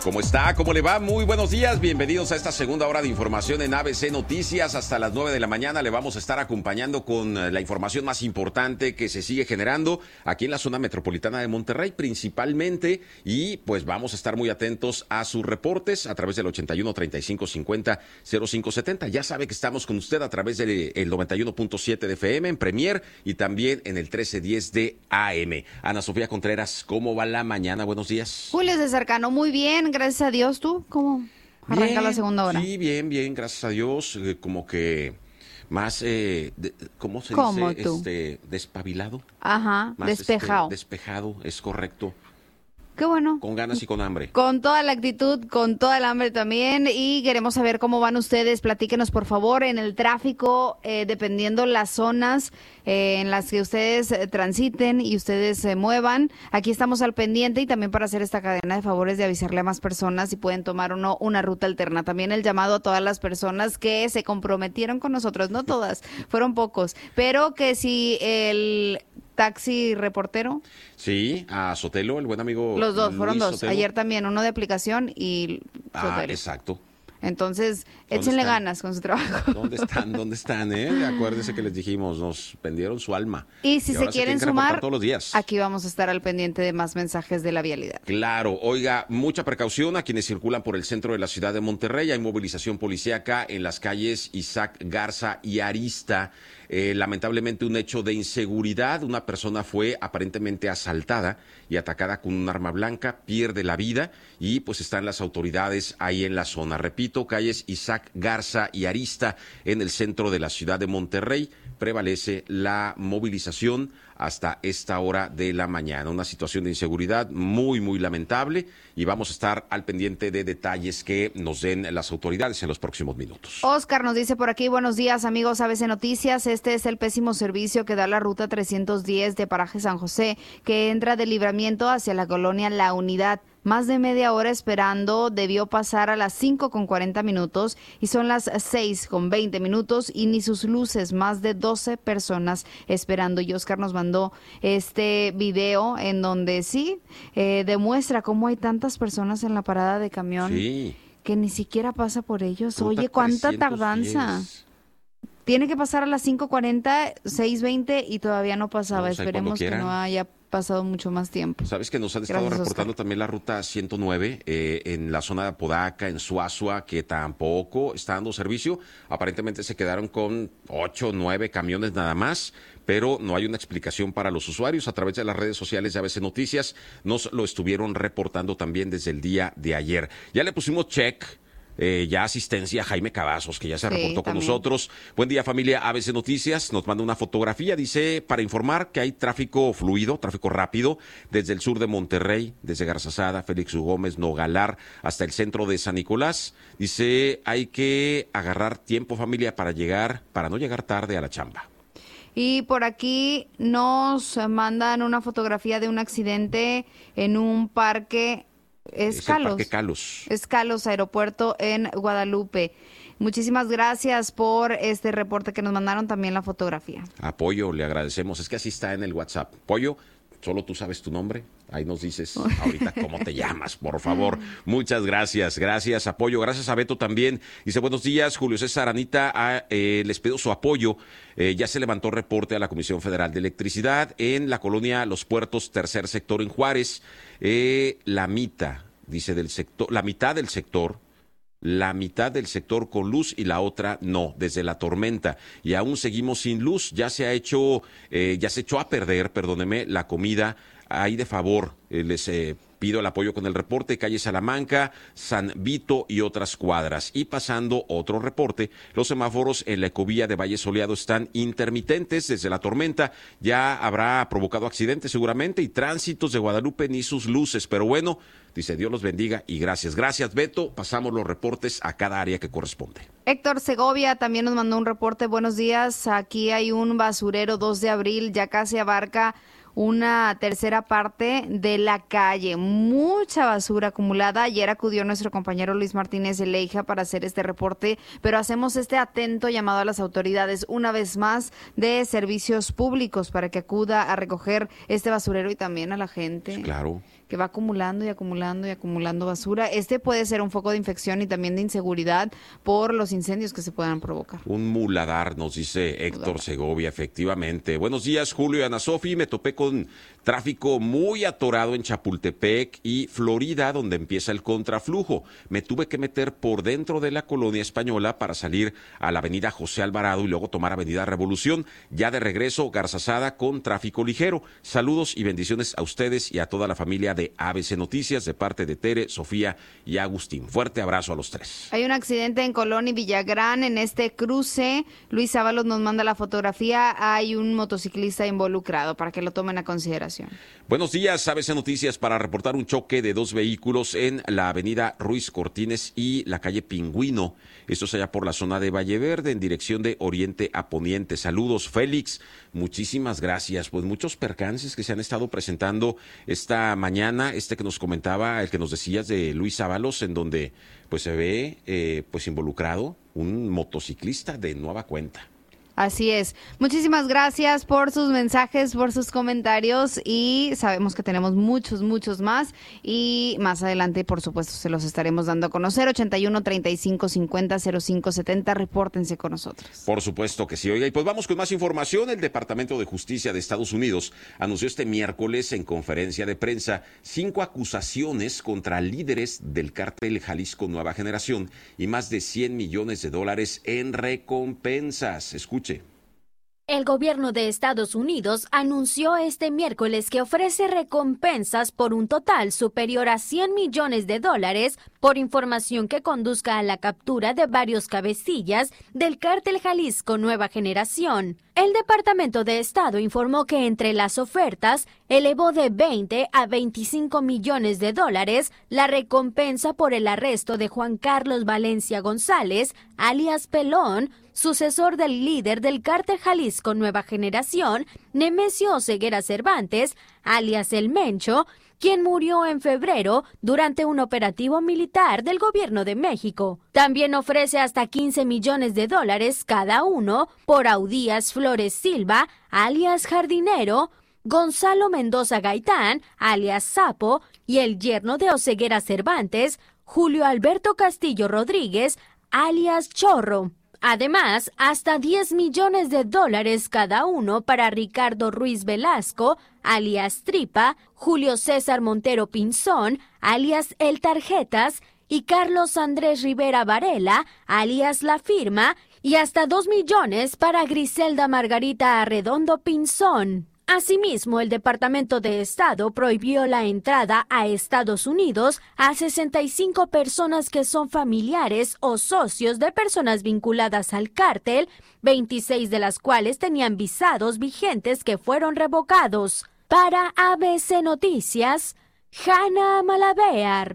¿Cómo está? ¿Cómo le va? Muy buenos días. Bienvenidos a esta segunda hora de información en ABC Noticias. Hasta las 9 de la mañana le vamos a estar acompañando con la información más importante que se sigue generando aquí en la zona metropolitana de Monterrey principalmente. Y pues vamos a estar muy atentos a sus reportes a través del 81 35 50 05 70. Ya sabe que estamos con usted a través del 91.7 de FM en Premier y también en el 1310 de AM. Ana Sofía Contreras, ¿cómo va la mañana? Buenos días. Julio César Cano, muy bien, gracias a Dios. ¿Tú cómo arranca bien, la segunda hora? Sí, bien, gracias a Dios. Como que más, ¿cómo se ¿Cómo dice? tú? Despabilado. Ajá, Más, despejado. Despejado, es correcto. Qué bueno. Con ganas y con hambre. Con toda la actitud, con toda el hambre también. Y queremos saber cómo van ustedes. Platíquenos, por favor, en el tráfico, dependiendo las zonas en las que ustedes transiten y ustedes se muevan. Aquí estamos al pendiente y también para hacer esta cadena de favores de avisarle a más personas si pueden tomar o no una ruta alterna. También el llamado a todas las personas que se comprometieron con nosotros. No todas, fueron pocos. Pero que si el taxi reportero. Sí, a Sotelo, el buen amigo. Los dos, fueron Luis dos. Sotelo. Ayer también, uno de aplicación y Sotelo. Exacto. Entonces, échenle ganas con su trabajo. ¿Dónde están? Acuérdense que les dijimos, nos vendieron su alma. Y si se ahora quieren tienen que reportar sumar, todos los días. aquí vamos a estar al pendiente de más mensajes de la vialidad. Claro, oiga, mucha precaución a quienes circulan por el centro de la ciudad de Monterrey. Hay movilización policíaca en las calles Isaac Garza y Arista. Lamentablemente un hecho de inseguridad. Una persona fue aparentemente asaltada y atacada con un arma blanca, pierde la vida y pues están las autoridades ahí en la zona. Repito, calles Isaac Garza y Arista en el centro de la ciudad de Monterrey. Prevalece la movilización hasta esta hora de la mañana. Una situación de inseguridad muy, muy lamentable y vamos a estar al pendiente de detalles que nos den las autoridades en los próximos minutos. Oscar nos dice por aquí, buenos días amigos ABC Noticias, este es el pésimo servicio que da la ruta 310 de Paraje San José, que entra de Libramiento hacia la colonia La Unidad. Más de media hora esperando, debió pasar a las 5:40 y son las 6:20 y ni sus luces, más de 12 personas esperando. Y Oscar nos mandó este video en donde sí demuestra cómo hay tantas personas en la parada de camión que ni siquiera pasa por ellos. Ruta Oye, cuánta 310. tardanza. Tiene que pasar a las 5:40, 6:20 y todavía no pasaba. No, o sea, Esperemos que no haya pasado mucho más tiempo. Sabes que nos han estado Gracias, reportando Oscar. también la ruta 109 en la zona de Apodaca, en Suazua, que tampoco está dando servicio. Aparentemente se quedaron con 8 o 9 camiones nada más, pero no hay una explicación para los usuarios. A través de las redes sociales de ABC Noticias nos lo estuvieron reportando también desde el día de ayer. Ya le pusimos check. Ya asistencia a Jaime Cavazos, que ya se reportó con nosotros. Buen día, familia ABC Noticias. Nos manda una fotografía, dice, para informar que hay tráfico fluido, tráfico rápido, desde el sur de Monterrey, desde Garzazada, Félix U. Gómez, Nogalar, hasta el centro de San Nicolás. Dice, hay que agarrar tiempo, familia, para no llegar tarde a la chamba. Y por aquí nos mandan una fotografía de un accidente en un parque. Es Calos Aeropuerto en Guadalupe. Muchísimas gracias por este reporte que nos mandaron, también la fotografía. Apoyo, le agradecemos. Es que así está en el WhatsApp. Pollo, solo tú sabes tu nombre. Ahí nos dices ahorita cómo te llamas, por favor. Muchas gracias. Gracias, Apoyo. Gracias a Beto también. Dice, buenos días, Julio César, Anita. Les pido su apoyo. Ya se levantó reporte a la Comisión Federal de Electricidad en la colonia Los Puertos, tercer sector en Juárez. La mitad del sector con luz y la otra no, desde la tormenta. Y aún seguimos sin luz. Ya se echó a perder, perdóneme, la comida. Ahí de favor, les pido el apoyo con el reporte, calle Salamanca, San Vito y otras cuadras. Y pasando otro reporte, los semáforos en la ecovía de Valle Soleado están intermitentes desde la tormenta. Ya habrá provocado accidentes seguramente y tránsitos de Guadalupe ni sus luces. Pero bueno, dice, Dios los bendiga y gracias. Gracias, Beto. Pasamos los reportes a cada área que corresponde. Héctor Segovia también nos mandó un reporte. Buenos días. Aquí hay un basurero 2 de abril, ya casi abarca una tercera parte de la calle. Mucha basura acumulada. Ayer acudió nuestro compañero Luis Martínez de Leija para hacer este reporte, pero hacemos este atento llamado a las autoridades una vez más de servicios públicos para que acuda a recoger este basurero y también a la gente. Claro. que va acumulando y acumulando y acumulando basura. Este puede ser un foco de infección y también de inseguridad por los incendios que se puedan provocar. Un muladar, nos dice Héctor Segovia, efectivamente. Buenos días, Julio y Ana Sofi. Me topé con tráfico muy atorado en Chapultepec y Florida, donde empieza el contraflujo. Me tuve que meter por dentro de la colonia española para salir a la avenida José Alvarado y luego tomar avenida Revolución. Ya de regreso, Garzazada con tráfico ligero. Saludos y bendiciones a ustedes y a toda la familia de ABC Noticias, de parte de Tere, Sofía y Agustín. Fuerte abrazo a los tres. Hay un accidente en Colón y Villagrán en este cruce. Luis Ábalos nos manda la fotografía. Hay un motociclista involucrado para que lo tomen a consideración. Buenos días, ABC Noticias, para reportar un choque de 2 vehículos en la avenida Ruiz Cortines y la calle Pingüino. Esto es allá por la zona de Valle Verde, en dirección de oriente a poniente. Saludos, Félix. Muchísimas gracias. Pues muchos percances que se han estado presentando esta mañana, que nos comentaba, el que nos decías de Luis Ábalos, en donde pues se ve pues involucrado un motociclista de nueva cuenta. Así es. Muchísimas gracias por sus mensajes, por sus comentarios, y sabemos que tenemos muchos más, y más adelante, por supuesto, se los estaremos dando a conocer. 81 35 50 05 70. Repórtense con nosotros. Por supuesto que sí. Oiga, y pues vamos con más información. El Departamento de Justicia de Estados Unidos anunció este miércoles en conferencia de prensa 5 acusaciones contra líderes del cártel Jalisco Nueva Generación y más de $100 millones en recompensas. Escuche. El gobierno de Estados Unidos anunció este miércoles que ofrece recompensas por un total superior a $100 millones por información que conduzca a la captura de varios cabecillas del cártel Jalisco Nueva Generación. El Departamento de Estado informó que entre las ofertas elevó de 20 a 25 millones de dólares la recompensa por el arresto de Juan Carlos Valencia González, alias Pelón, sucesor del líder del cártel Jalisco Nueva Generación, Nemesio Oseguera Cervantes, alias El Mencho, quien murió en febrero durante un operativo militar del gobierno de México. También ofrece hasta $15 millones cada uno por Audías Flores Silva, alias Jardinero, Gonzalo Mendoza Gaitán, alias Sapo, y el yerno de Oseguera Cervantes, Julio Alberto Castillo Rodríguez, alias Chorro. Además, hasta $10 millones cada uno para Ricardo Ruiz Velasco, alias Tripa, Julio César Montero Pinzón, alias El Tarjetas, y Carlos Andrés Rivera Varela, alias La Firma, y hasta $2 millones para Griselda Margarita Arredondo Pinzón. Asimismo, el Departamento de Estado prohibió la entrada a Estados Unidos a 65 personas que son familiares o socios de personas vinculadas al cártel, 26 de las cuales tenían visados vigentes que fueron revocados. Para ABC Noticias, Hanna Malavear.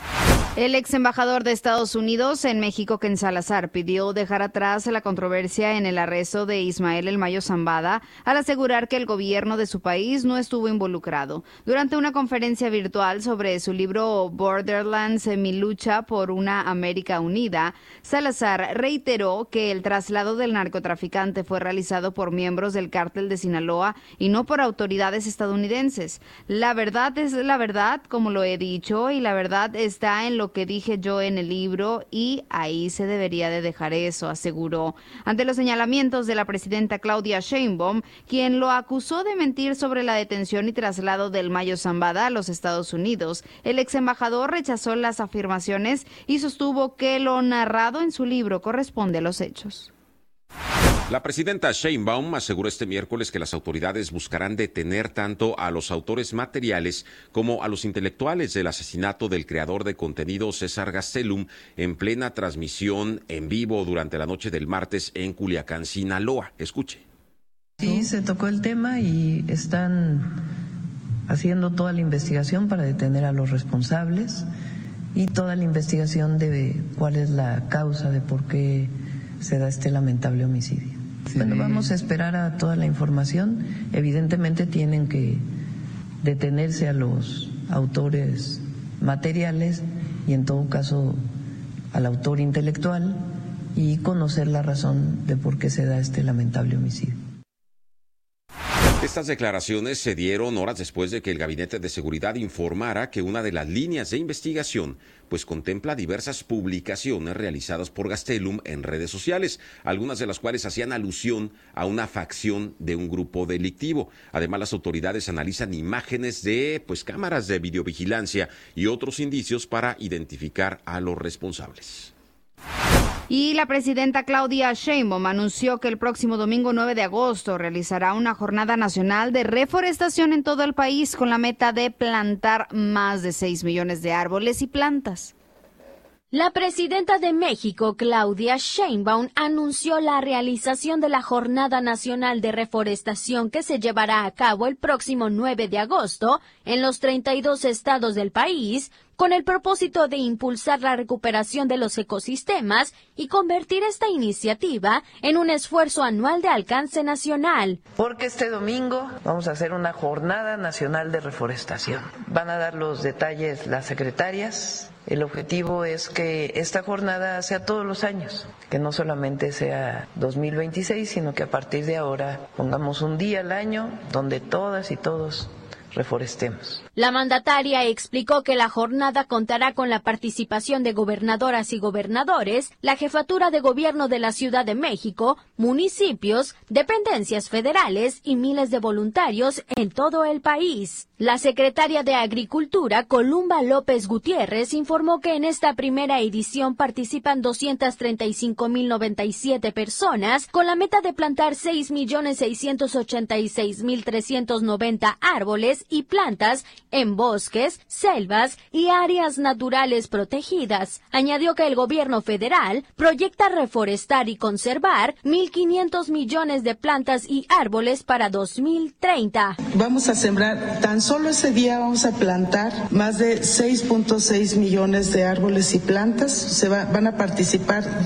El ex embajador de Estados Unidos en México, Ken Salazar, pidió dejar atrás la controversia en el arresto de Ismael El Mayo Zambada al asegurar que el gobierno de su país no estuvo involucrado. Durante una conferencia virtual sobre su libro Borderlands, mi lucha por una América unida, Salazar reiteró que el traslado del narcotraficante fue realizado por miembros del cártel de Sinaloa y no por autoridades estadounidenses. La verdad es la verdad, como lo he dicho, y la verdad está en lo que dije yo en el libro, y ahí se debería de dejar eso, aseguró. Ante los señalamientos de la presidenta Claudia Sheinbaum, quien lo acusó de mentir sobre la detención y traslado del Mayo Zambada a los Estados Unidos, el ex embajador rechazó las afirmaciones y sostuvo que lo narrado en su libro corresponde a los hechos. La presidenta Sheinbaum aseguró este miércoles que las autoridades buscarán detener tanto a los autores materiales como a los intelectuales del asesinato del creador de contenido César Gastelum en plena transmisión en vivo durante la noche del martes en Culiacán, Sinaloa. Escuche. Sí, se tocó el tema y están haciendo toda la investigación para detener a los responsables y toda la investigación de cuál es la causa de por qué se da este lamentable homicidio. Sí. Bueno, vamos a esperar a toda la información. Evidentemente tienen que detenerse a los autores materiales y en todo caso al autor intelectual y conocer la razón de por qué se da este lamentable homicidio. Estas declaraciones se dieron horas después de que el Gabinete de Seguridad informara que una de las líneas de investigación pues contempla diversas publicaciones realizadas por Gastelum en redes sociales, algunas de las cuales hacían alusión a una facción de un grupo delictivo. Además, las autoridades analizan imágenes de cámaras de videovigilancia y otros indicios para identificar a los responsables. Y la presidenta Claudia Sheinbaum anunció que el próximo domingo 9 de agosto realizará una jornada nacional de reforestación en todo el país con la meta de plantar más de 6 millones de árboles y plantas. La presidenta de México, Claudia Sheinbaum, anunció la realización de la Jornada Nacional de Reforestación que se llevará a cabo el próximo 9 de agosto en los 32 estados del país, con el propósito de impulsar la recuperación de los ecosistemas y convertir esta iniciativa en un esfuerzo anual de alcance nacional. Porque este domingo vamos a hacer una Jornada Nacional de Reforestación. Van a dar los detalles las secretarias. El objetivo es que esta jornada sea todos los años, que no solamente sea 2026, sino que a partir de ahora pongamos un día al año donde todas y todos reforestemos. La mandataria explicó que la jornada contará con la participación de gobernadoras y gobernadores, la jefatura de gobierno de la Ciudad de México, municipios, dependencias federales y miles de voluntarios en todo el país. La secretaria de Agricultura, Columba López Gutiérrez, informó que en esta primera edición participan 235.097 personas con la meta de plantar 6.686.390 árboles y plantas en bosques, selvas y áreas naturales protegidas. Añadió que el gobierno federal proyecta reforestar y conservar 1.500 millones de plantas y árboles para 2030. Vamos a sembrar, tan solo ese día vamos a plantar más de 6.6 millones de árboles y plantas. Van a participar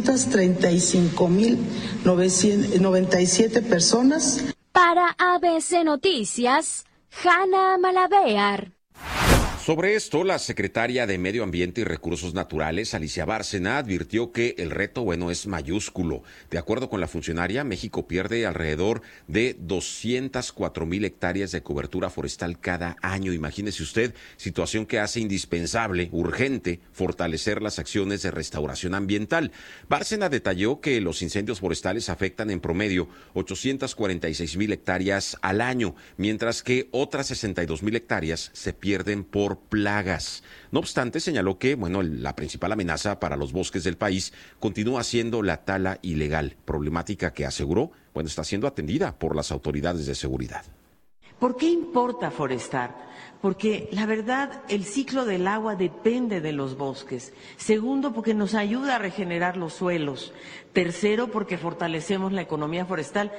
235.097 personas. Para ABC Noticias, Hanna Malavéar. Sobre esto, la secretaria de Medio Ambiente y Recursos Naturales, Alicia Bárcena, advirtió que el reto, es mayúsculo. De acuerdo con la funcionaria, México pierde alrededor de 204,000 hectáreas de cobertura forestal cada año. Imagínese usted, situación que hace indispensable, urgente, fortalecer las acciones de restauración ambiental. Bárcena detalló que los incendios forestales afectan en promedio 846,000 hectáreas al año, mientras que otras 62,000 hectáreas se pierden por plagas. No obstante, señaló que, la principal amenaza para los bosques del país continúa siendo la tala ilegal, problemática que aseguró, está siendo atendida por las autoridades de seguridad. ¿Por qué importa forestar? Porque la verdad, el ciclo del agua depende de los bosques. Segundo, porque nos ayuda a regenerar los suelos. Tercero, porque fortalecemos la economía forestal.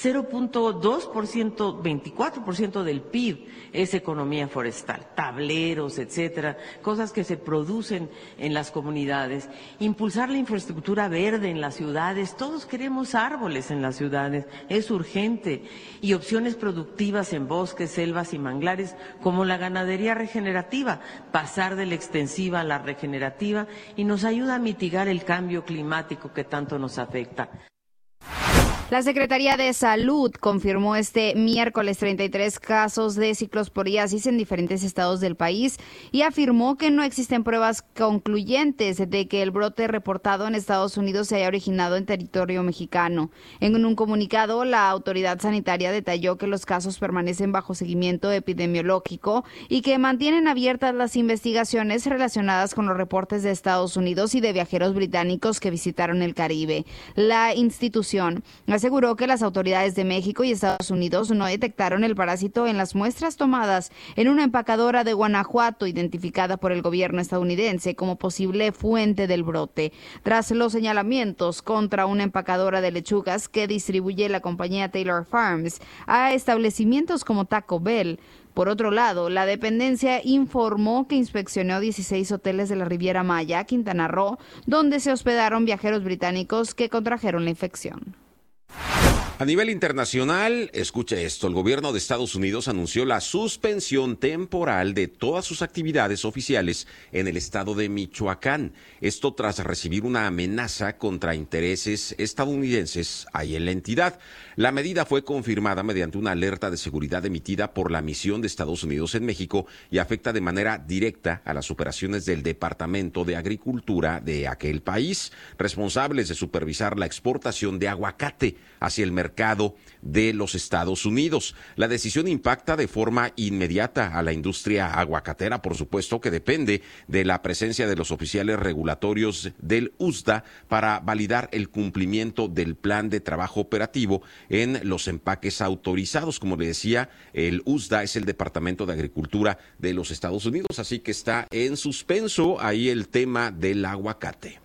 0.2%, 24% del PIB es economía forestal. Tableros, etcétera, cosas que se producen en las comunidades. Impulsar la infraestructura verde en las ciudades. Todos queremos árboles en las ciudades. Es urgente. Y opciones productivas en bosques, selvas y manglares, como la ganadería regenerativa, pasar de la extensiva a la regenerativa, y nos ayuda a mitigar el cambio climático que tanto nos afecta. La Secretaría de Salud confirmó este miércoles 33 casos de ciclosporiasis en diferentes estados del país y afirmó que no existen pruebas concluyentes de que el brote reportado en Estados Unidos se haya originado en territorio mexicano. En un comunicado, la autoridad sanitaria detalló que los casos permanecen bajo seguimiento epidemiológico y que mantienen abiertas las investigaciones relacionadas con los reportes de Estados Unidos y de viajeros británicos que visitaron el Caribe. La institución aseguró que las autoridades de México y Estados Unidos no detectaron el parásito en las muestras tomadas en una empacadora de Guanajuato, identificada por el gobierno estadounidense como posible fuente del brote. Tras los señalamientos contra una empacadora de lechugas que distribuye la compañía Taylor Farms a establecimientos como Taco Bell, por otro lado, la dependencia informó que inspeccionó 16 hoteles de la Riviera Maya, Quintana Roo, donde se hospedaron viajeros británicos que contrajeron la infección. A nivel internacional, escuche esto, el gobierno de Estados Unidos anunció la suspensión temporal de todas sus actividades oficiales en el estado de Michoacán. Esto tras recibir una amenaza contra intereses estadounidenses ahí en la entidad. La medida fue confirmada mediante una alerta de seguridad emitida por la misión de Estados Unidos en México y afecta de manera directa a las operaciones del Departamento de Agricultura de aquel país, responsables de supervisar la exportación de aguacate hacia el mercado de los Estados Unidos. La decisión impacta de forma inmediata a la industria aguacatera, por supuesto que depende de la presencia de los oficiales regulatorios del USDA para validar el cumplimiento del plan de trabajo operativo en los empaques autorizados. Como le decía, el USDA es el Departamento de Agricultura de los Estados Unidos, así que está en suspenso ahí el tema del aguacate.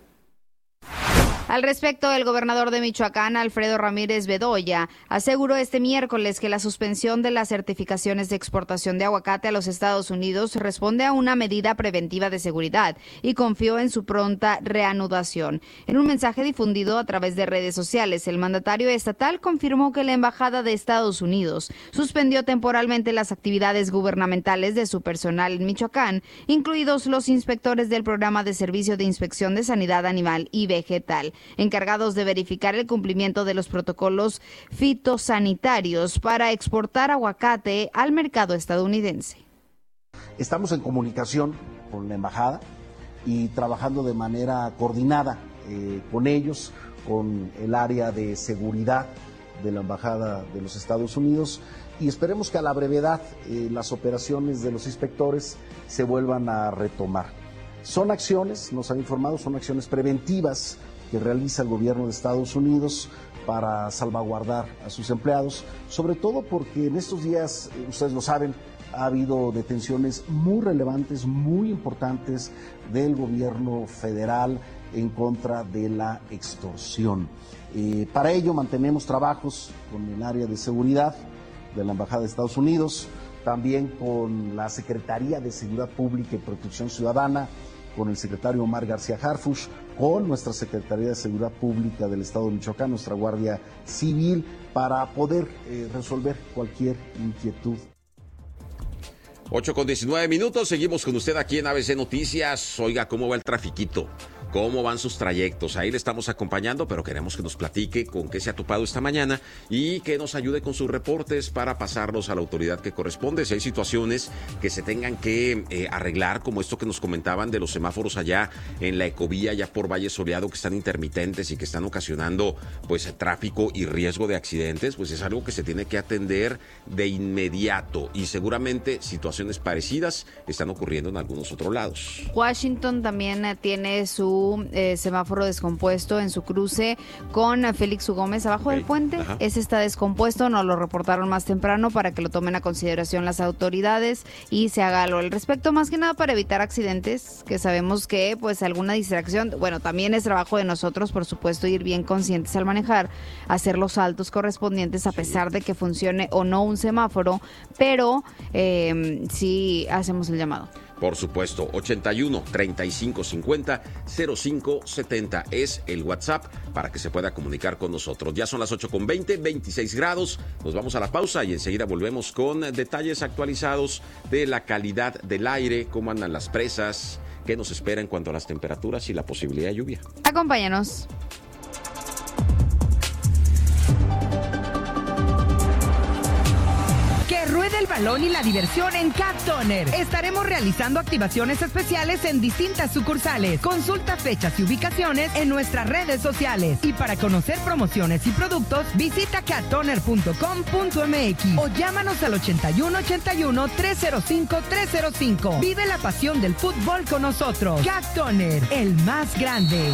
Al respecto, el gobernador de Michoacán, Alfredo Ramírez Bedoya, aseguró este miércoles que la suspensión de las certificaciones de exportación de aguacate a los Estados Unidos responde a una medida preventiva de seguridad y confió en su pronta reanudación. En un mensaje difundido a través de redes sociales, el mandatario estatal confirmó que la Embajada de Estados Unidos suspendió temporalmente las actividades gubernamentales de su personal en Michoacán, incluidos los inspectores del Programa de Servicio de Inspección de Sanidad Animal y Vegetal, encargados de verificar el cumplimiento de los protocolos fitosanitarios para exportar aguacate al mercado estadounidense. Estamos en comunicación con la embajada y trabajando de manera coordinada con ellos, con el área de seguridad de la embajada de los Estados Unidos, y esperemos que a la brevedad las operaciones de los inspectores se vuelvan a retomar. Son acciones, nos han informado, son acciones preventivas que realiza el gobierno de Estados Unidos para salvaguardar a sus empleados, sobre todo porque en estos días, ustedes lo saben, ha habido detenciones muy relevantes, muy importantes del gobierno federal en contra de la extorsión. Para ello mantenemos trabajos con el área de seguridad de la Embajada de Estados Unidos, también con la Secretaría de Seguridad Pública y Protección Ciudadana, con el secretario Omar García Harfuch, con nuestra Secretaría de Seguridad Pública del Estado de Michoacán, nuestra Guardia Civil, para poder resolver cualquier inquietud. 8:19, seguimos con usted aquí en ABC Noticias. Oiga, ¿cómo va el trafiquito? ¿Cómo van sus trayectos? Ahí le estamos acompañando, pero queremos que nos platique con qué se ha topado esta mañana y que nos ayude con sus reportes para pasarlos a la autoridad que corresponde. Si hay situaciones que se tengan que arreglar, como esto que nos comentaban de los semáforos allá en la Ecovía, ya por Valle Soleado, que están intermitentes y que están ocasionando pues tráfico y riesgo de accidentes, pues es algo que se tiene que atender de inmediato, y seguramente situaciones parecidas están ocurriendo en algunos otros lados. Washington también tiene su semáforo descompuesto en su cruce con Félix U. Gómez abajo del puente. Ajá. Ese está descompuesto, nos lo reportaron más temprano para que lo tomen a consideración las autoridades y se haga algo al respecto, más que nada para evitar accidentes, que sabemos que pues alguna distracción, bueno, también es trabajo de nosotros, por supuesto, ir bien conscientes al manejar, hacer los saltos correspondientes a pesar de que funcione o no un semáforo, pero sí hacemos el llamado. Por supuesto, 81 35 50 05 70 es el WhatsApp para que se pueda comunicar con nosotros. Ya son las 8:20, 26 grados. Nos vamos a la pausa y enseguida volvemos con detalles actualizados de la calidad del aire, cómo andan las presas, qué nos espera en cuanto a las temperaturas y la posibilidad de lluvia. Acompáñanos. Rueda el balón y la diversión en Cat Toner. Estaremos realizando activaciones especiales en distintas sucursales. Consulta fechas y ubicaciones en nuestras redes sociales. Y para conocer promociones y productos, visita cattoner.com.mx o llámanos al 8181-305-305. Vive la pasión del fútbol con nosotros. Cat Toner, el más grande.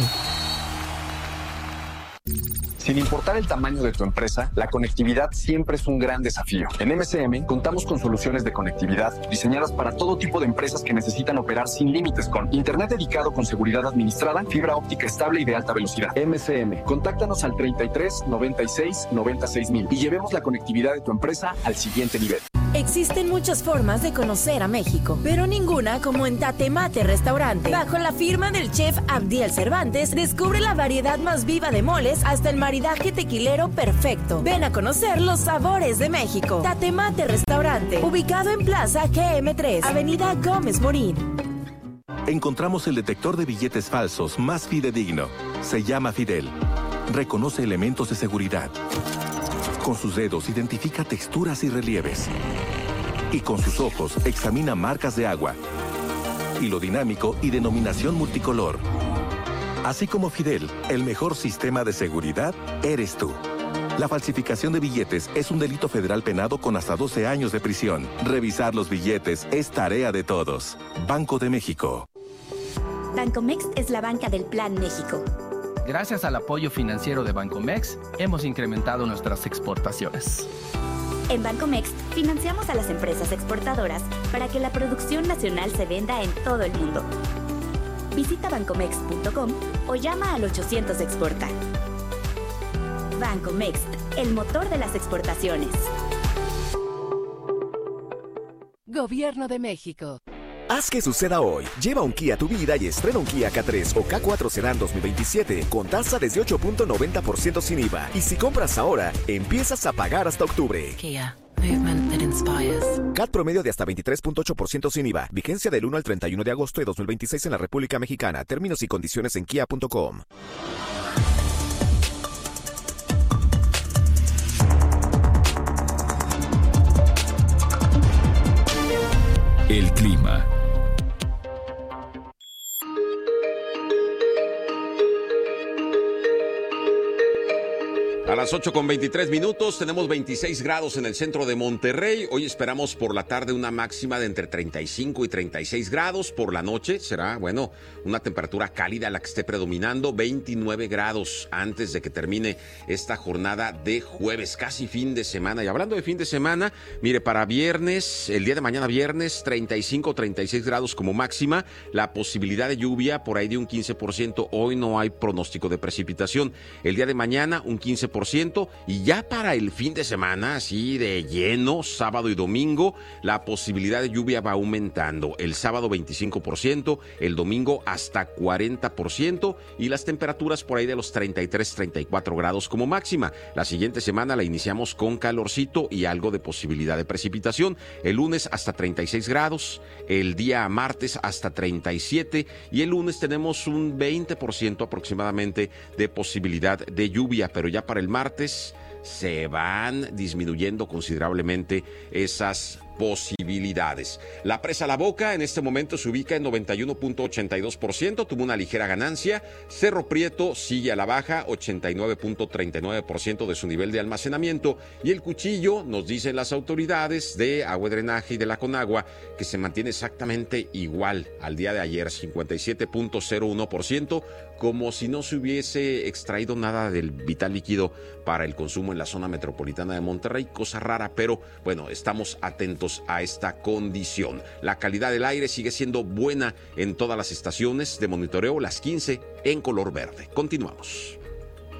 Sin importar el tamaño de tu empresa, la conectividad siempre es un gran desafío. En MCM contamos con soluciones de conectividad diseñadas para todo tipo de empresas que necesitan operar sin límites, con internet dedicado con seguridad administrada, fibra óptica estable y de alta velocidad. MCM, contáctanos al 33 96 96 mil y llevemos la conectividad de tu empresa al siguiente nivel. Existen muchas formas de conocer a México, pero ninguna como en Tatemate Restaurante. Bajo la firma del chef Abdiel Cervantes, descubre la variedad más viva de moles hasta el maridaje tequilero perfecto. Ven a conocer los sabores de México. Tatemate Restaurante, ubicado en Plaza GM3, Avenida Gómez Morín. Encontramos el detector de billetes falsos más fidedigno. Se llama Fidel. Reconoce elementos de seguridad. Con sus dedos identifica texturas y relieves. Y con sus ojos examina marcas de agua. Hilo dinámico y denominación multicolor. Así como Fidel, el mejor sistema de seguridad eres tú. La falsificación de billetes es un delito federal penado con hasta 12 años de prisión. Revisar los billetes es tarea de todos. Banco de México. Bancomext es la banca del Plan México. Gracias al apoyo financiero de Bancomext, hemos incrementado nuestras exportaciones. En Bancomext, financiamos a las empresas exportadoras para que la producción nacional se venda en todo el mundo. Visita bancomext.com o llama al 800 Exporta. Bancomext, el motor de las exportaciones. Gobierno de México. Haz que suceda hoy. Lleva un Kia a tu vida y estrena un Kia K3 o K4 Sedan 2027 con tasa desde 8.90% sin IVA. Y si compras ahora, empiezas a pagar hasta octubre. Kia. Movement that inspires. CAT promedio de hasta 23.8% sin IVA. Vigencia del 1 al 31 de agosto de 2026 en la República Mexicana. Términos y condiciones en kia.com. El clima. A las 8:23 tenemos 26 grados en el centro de Monterrey. Hoy esperamos por la tarde una máxima de entre 35 y 36 grados. Por la noche será, bueno, una temperatura cálida la que esté predominando, 29 grados antes de que termine esta jornada de jueves, casi fin de semana. Y hablando de fin de semana, mire, para viernes, el día de mañana viernes, 35 o 36 grados como máxima. La posibilidad de lluvia por ahí de un 15%. Hoy no hay pronóstico de precipitación. El día de mañana un 15%. Y ya para el fin de semana, así de lleno, sábado y domingo, la posibilidad de lluvia va aumentando. El sábado 25%, el domingo hasta 40% y las temperaturas por ahí de los 33-34 grados como máxima. La siguiente semana la iniciamos con calorcito y algo de posibilidad de precipitación. El lunes hasta 36 grados, el día martes hasta 37 y el lunes tenemos un 20% aproximadamente de posibilidad de lluvia, pero ya para el martes se van disminuyendo considerablemente esas posibilidades. La presa La Boca en este momento se ubica en 91.82%, tuvo una ligera ganancia. Cerro Prieto sigue a la baja, 89.39% de su nivel de almacenamiento. Y el Cuchillo, nos dicen las autoridades de Agua y Drenaje y de la Conagua, que se mantiene exactamente igual al día de ayer, 57.01%, como si no se hubiese extraído nada del vital líquido para el consumo en la zona metropolitana de Monterrey. Cosa rara, pero bueno, estamos atentos a esta condición. La calidad del aire sigue siendo buena en todas las estaciones de monitoreo, las 15 en color verde. Continuamos.